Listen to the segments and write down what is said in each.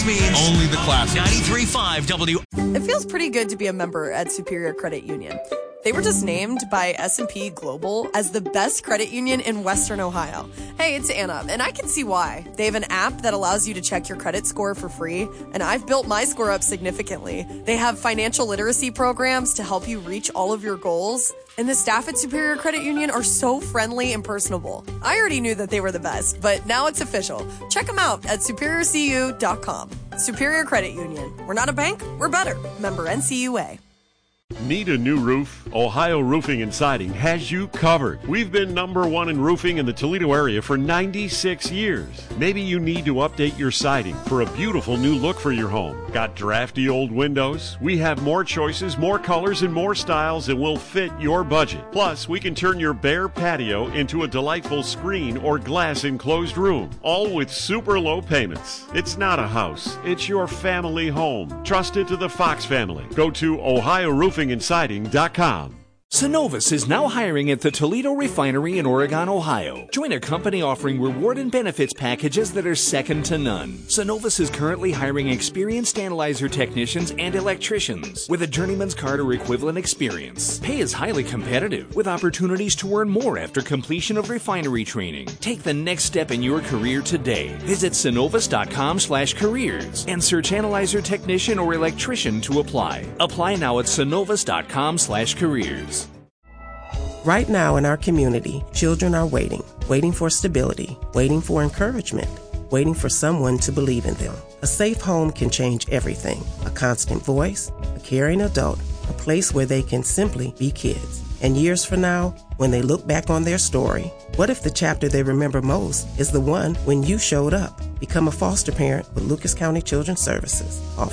Means only the classics. 93.5 W. It feels pretty good to be a member at Superior Credit Union. They were just named by S&P Global as the best credit union in Western Ohio. Hey, it's Anna, and I can see why. They have an app that allows you to check your credit score for free, and I've built my score up significantly. They have financial literacy programs to help you reach all of your goals, and the staff at Superior Credit Union are so friendly and personable. I already knew that they were the best, but now it's official. Check them out at superiorcu.com. Superior Credit Union. We're not a bank, we're better. Member NCUA. Need a new roof? Ohio Roofing and Siding has you covered. We've been #1 in roofing in the Toledo area for 96 years. Maybe you need to update your siding for a beautiful new look for your home. Got drafty old windows? We have more choices, more colors, and more styles that will fit your budget. Plus, we can turn your bare patio into a delightful screen or glass enclosed room, all with super low payments. It's not a house. It's your family home. Trust it to the Fox family. Go to OhioRoofingandSiding.com. Synovus is now hiring at the Toledo Refinery in Oregon, Ohio. Join a company offering reward and benefits packages that are second to none. Synovus is currently hiring experienced analyzer technicians and electricians with a journeyman's card or equivalent experience. Pay is highly competitive with opportunities to earn more after completion of refinery training. Take the next step in your career today. Visit Synovus.com/careers and search analyzer technician or electrician to apply. Apply now at Synovus.com/careers. Right now in our community, children are waiting for stability, waiting for encouragement, waiting for someone to believe in them. A safe home can change everything. A constant voice, a caring adult, a place where they can simply be kids. And years from now, when they look back on their story, what if the chapter they remember most is the one when you showed up? Become a foster parent with Lucas County Children's Services. Call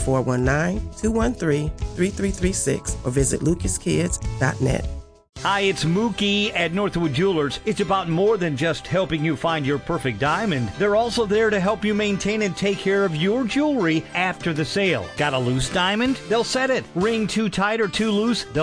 419-213-3336 or visit lucaskids.net. Hi, it's Mookie at Northwood Jewelers. It's about more than just helping you find your perfect diamond. They're also there to help you maintain and take care of your jewelry after the sale. Got a loose diamond? They'll set it. Ring too tight or too loose? They'll